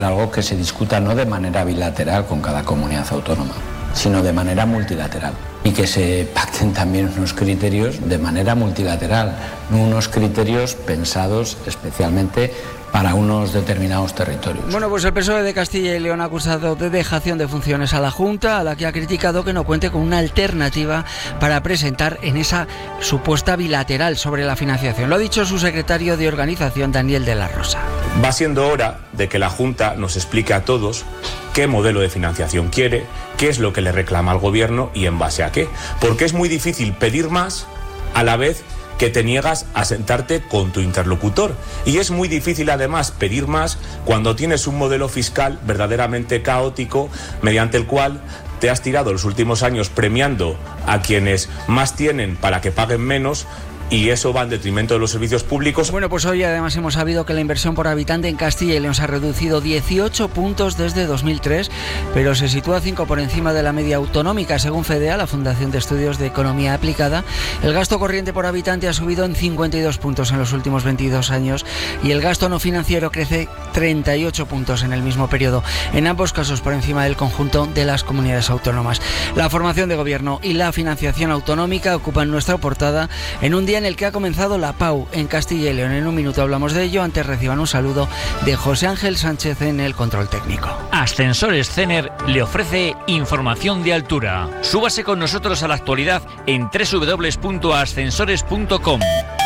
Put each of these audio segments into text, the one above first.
Algo que se discuta no de manera bilateral con cada comunidad autónoma, sino de manera multilateral. Y que se pacten también unos criterios de manera multilateral, no unos criterios pensados especialmente para unos determinados territorios. Bueno, pues el PSOE de Castilla y León ha acusado de dejación de funciones a la Junta, a la que ha criticado que no cuente con una alternativa para presentar en esa supuesta bilateral sobre la financiación. Lo ha dicho su secretario de organización, Daniel de la Rosa. Va siendo hora de que la Junta nos explique a todos qué modelo de financiación quiere, qué es lo que le reclama al gobierno y en base a qué. Porque es muy difícil pedir más a la vez que te niegas a sentarte con tu interlocutor. Y es muy difícil además pedir más cuando tienes un modelo fiscal verdaderamente caótico, mediante el cual te has tirado los últimos años premiando a quienes más tienen para que paguen menos, y eso va en detrimento de los servicios públicos. Bueno, pues hoy además hemos sabido que la inversión por habitante en Castilla y León se ha reducido 18 puntos desde 2003, pero se sitúa 5 por encima de la media autonómica. Según FEDEA, la Fundación de Estudios de Economía Aplicada, el gasto corriente por habitante ha subido en 52 puntos en los últimos 22 años y el gasto no financiero crece 38 puntos en el mismo periodo, en ambos casos por encima del conjunto de las comunidades autónomas. La formación de gobierno y la financiación autonómica ocupan nuestra portada en un día en el que ha comenzado la PAU en Castilla y León. En un minuto hablamos de ello. Antes reciban un saludo de José Ángel Sánchez en el control técnico. Ascensores Cener le ofrece información de altura. Súbase con nosotros a la actualidad en www.ascensores.com.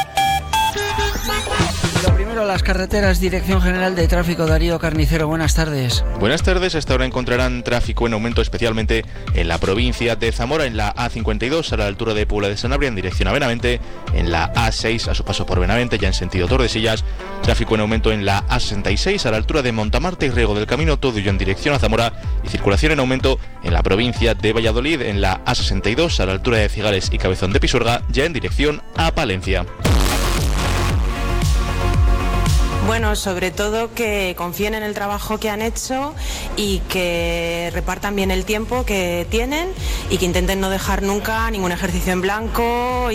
Lo primero, las carreteras. Dirección General de Tráfico, Darío Carnicero, buenas tardes. Buenas tardes. Hasta ahora encontrarán tráfico en aumento, especialmente en la provincia de Zamora, en la A52 a la altura de Puebla de Sanabria en dirección a Benavente, en la A6 a su paso por Benavente ya en sentido Tordesillas, tráfico en aumento en la A66 a la altura de Montamarta y Riego del Camino, todo ello en dirección a Zamora, y circulación en aumento en la provincia de Valladolid en la A62 a la altura de Cigales y Cabezón de Pisuerga ya en dirección a Palencia. Bueno, sobre todo que confíen en el trabajo que han hecho y que repartan bien el tiempo que tienen y que intenten no dejar nunca ningún ejercicio en blanco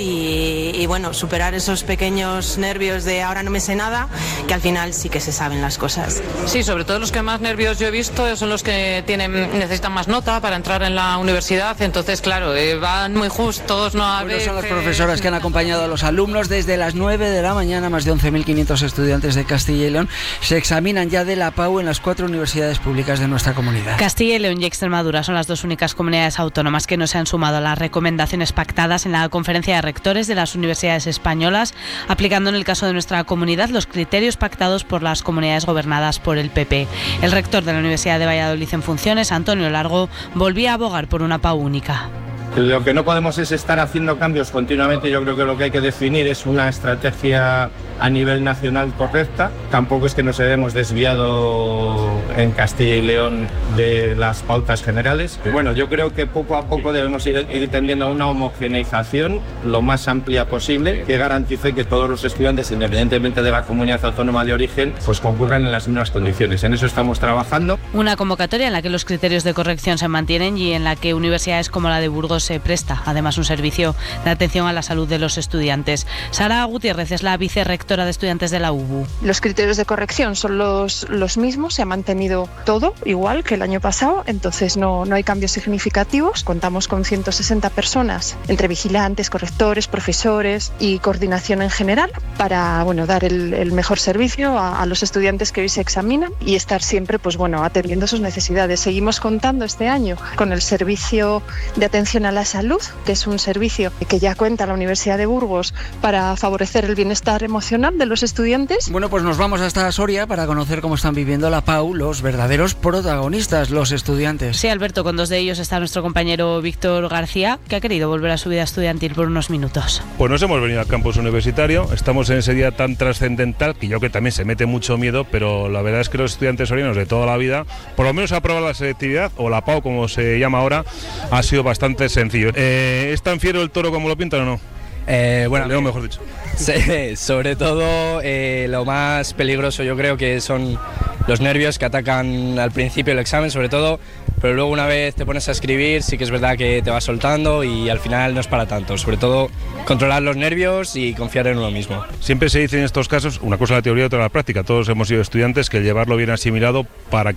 y bueno, superar esos pequeños nervios de ahora no me sé nada, que al final sí que se saben las cosas. Sí, sobre todo los que más nervios yo he visto son los que necesitan más nota para entrar en la universidad, entonces claro, van muy justos, no a veces... Son las profesoras que han acompañado a los alumnos desde las 9 de la mañana, más de 11.500 estudiantes de Castilla y León se examinan ya de la PAU en las 4 universidades públicas de nuestra comunidad. Castilla y León y Extremadura son las 2 únicas comunidades autónomas que no se han sumado a las recomendaciones pactadas en la conferencia de rectores de las universidades españolas, aplicando en el caso de nuestra comunidad los criterios pactados por las comunidades gobernadas por el PP. El rector de la Universidad de Valladolid en funciones, Antonio Largo, volvía a abogar por una PAU única. Lo que no podemos es estar haciendo cambios continuamente. Yo creo que lo que hay que definir es una estrategia a nivel nacional correcta. Tampoco es que nos hayamos desviado en Castilla y León de las pautas generales. Bueno, yo creo que poco a poco debemos ir tendiendo a una homogeneización lo más amplia posible que garantice que todos los estudiantes, independientemente de la comunidad autónoma de origen, pues concurran en las mismas condiciones. En eso estamos trabajando. Una convocatoria en la que los criterios de corrección se mantienen y en la que universidades como la de Burgos se presta además un servicio de atención a la salud de los estudiantes. Sara Gutiérrez es la vicerrectora de estudiantes de la UBU. Los criterios de corrección son los mismos, se ha mantenido todo igual que el año pasado, entonces no hay cambios significativos. Contamos con 160 personas entre vigilantes, correctores, profesores y coordinación en general para dar el mejor servicio a los estudiantes que hoy se examinan y estar siempre atendiendo sus necesidades. Seguimos contando este año con el servicio de atención a la salud, que es un servicio que ya cuenta la Universidad de Burgos para favorecer el bienestar emocional de los estudiantes. Bueno, pues nos vamos hasta Soria para conocer cómo están viviendo la PAU los verdaderos protagonistas, los estudiantes. Sí, Alberto, con 2 de ellos está nuestro compañero Víctor García, que ha querido volver a su vida estudiantil por unos minutos. Pues nos hemos venido al campus universitario, estamos en ese día tan trascendental que yo creo que también se mete mucho miedo, pero la verdad es que los estudiantes sorianos de toda la vida, por lo menos aprobar la selectividad, o la PAU como se llama ahora, ha sido bastante sencillo. ¿Es tan fiero el toro como lo pintan o no? Bueno, Leo, mejor dicho. Sí, sobre todo lo más peligroso yo creo que son los nervios que atacan al principio del examen, sobre todo, pero luego una vez te pones a escribir sí que es verdad que te vas soltando y al final no es para tanto, sobre todo controlar los nervios y confiar en uno mismo. Siempre se dice en estos casos, una cosa la teoría y otra la práctica, todos hemos sido estudiantes, que el llevarlo bien asimilado para que